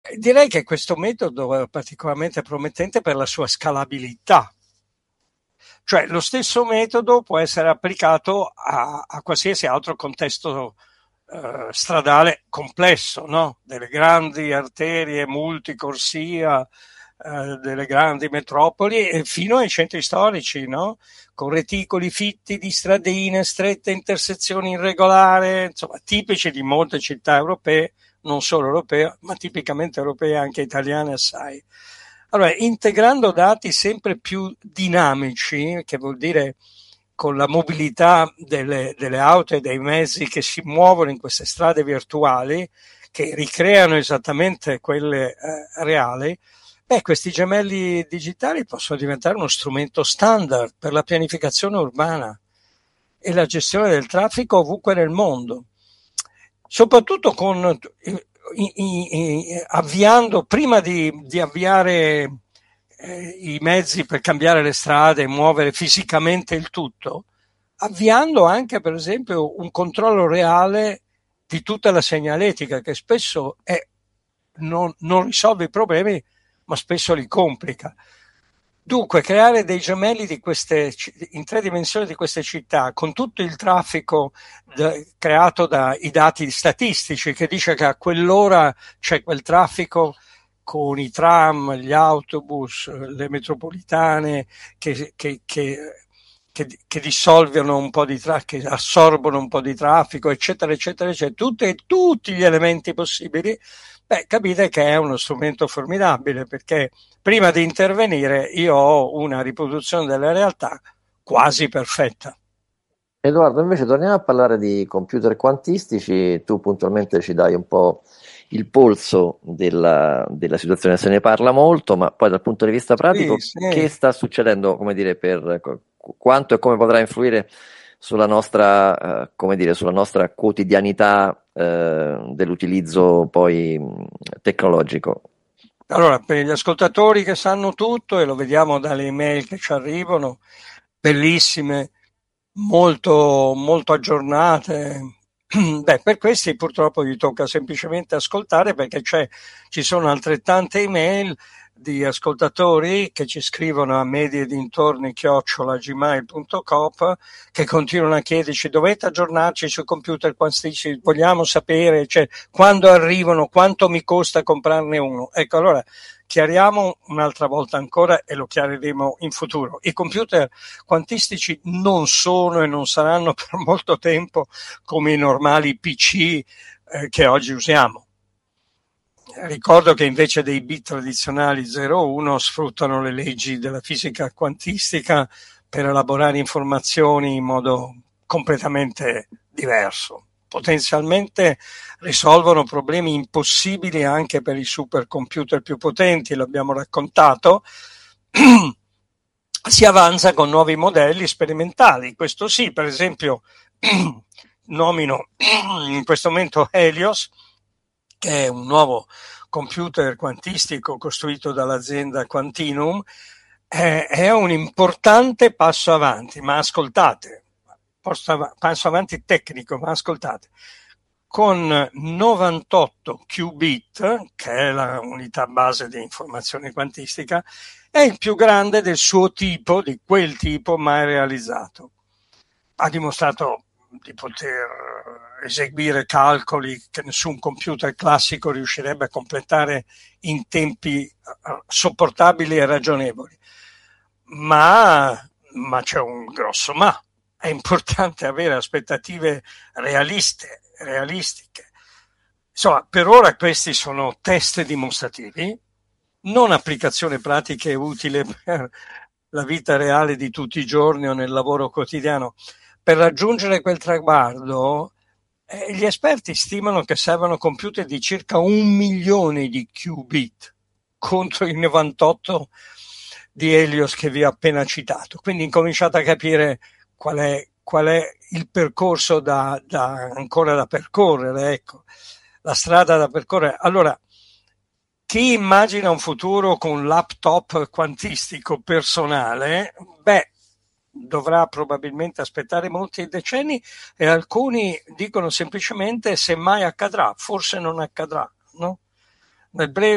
Direi che questo metodo è particolarmente promettente per la sua scalabilità. Cioè lo stesso metodo può essere applicato a qualsiasi altro contesto stradale complesso, no? Delle grandi arterie multicorsia, delle grandi metropoli e fino ai centri storici, no? Con reticoli fitti di stradine, strette intersezioni irregolari, insomma, tipici di molte città europee, non solo europee, ma tipicamente europee, anche italiane assai. Allora, integrando dati sempre più dinamici, che vuol dire con la mobilità delle auto e dei mezzi che si muovono in queste strade virtuali, che ricreano esattamente quelle reali, questi gemelli digitali possono diventare uno strumento standard per la pianificazione urbana e la gestione del traffico ovunque nel mondo, soprattutto con avviando, prima di avviare i mezzi per cambiare le strade e muovere fisicamente il tutto, avviando anche per esempio un controllo reale di tutta la segnaletica, che spesso non risolve i problemi ma spesso li complica. Dunque, creare dei gemelli in 3 dimensioni di queste città, con tutto il traffico creato dai dati statistici, che dice che a quell'ora c'è quel traffico con i tram, gli autobus, le metropolitane che dissolvono un po' di traffico, che assorbono un po' di traffico, eccetera, eccetera, eccetera, tutti gli elementi possibili. Capite che è uno strumento formidabile, perché prima di intervenire io ho una riproduzione della realtà quasi perfetta. Edoardo, invece torniamo a parlare di computer quantistici, tu puntualmente ci dai un po' il polso della situazione, se ne parla molto, ma poi dal punto di vista pratico, Sì. che sta succedendo, come dire, quanto e come potrà influire sulla nostra, come dire, sulla nostra quotidianità dell'utilizzo poi tecnologico? Allora, per gli ascoltatori che sanno tutto, e lo vediamo dalle email che ci arrivano, bellissime, molto, molto aggiornate. Per questi purtroppo gli tocca semplicemente ascoltare, perché ci sono altrettante email di ascoltatori che ci scrivono a mediedintorni@gmail.com, che continuano a chiederci: dovete aggiornarci sui computer quantistici, vogliamo sapere, cioè, quando arrivano, quanto mi costa comprarne uno. Ecco, allora chiariamo un'altra volta ancora, e lo chiariremo in futuro: i computer quantistici non sono e non saranno per molto tempo come i normali PC che oggi usiamo. Ricordo che invece dei bit tradizionali 0-1 sfruttano le leggi della fisica quantistica per elaborare informazioni in modo completamente diverso. Potenzialmente risolvono problemi impossibili anche per i supercomputer più potenti, l'abbiamo raccontato. Si avanza con nuovi modelli sperimentali, questo sì, per esempio nomino in questo momento Helios, che è un nuovo computer quantistico costruito dall'azienda Quantinuum. È un importante passo avanti, ma ascoltate, passo avanti tecnico, ma ascoltate, con 98 qubit, che è la unità base di informazione quantistica, è il più grande del suo tipo, di quel tipo mai realizzato. Ha dimostrato di poter eseguire calcoli che nessun computer classico riuscirebbe a completare in tempi sopportabili e ragionevoli. Ma c'è un grosso ma. È importante avere aspettative realistiche. Insomma, per ora questi sono test dimostrativi, non applicazione pratica e utile per la vita reale di tutti i giorni o nel lavoro quotidiano. Per raggiungere quel traguardo, gli esperti stimano che servano computer di circa 1 milione di qubit contro i 98 di Helios che vi ho appena citato. Quindi incominciate a capire qual è il percorso ancora da percorrere, ecco, la strada da percorrere. Allora, chi immagina un futuro con un laptop quantistico personale, dovrà probabilmente aspettare molti decenni, e alcuni dicono semplicemente: se mai accadrà, forse non accadrà, no? Nel breve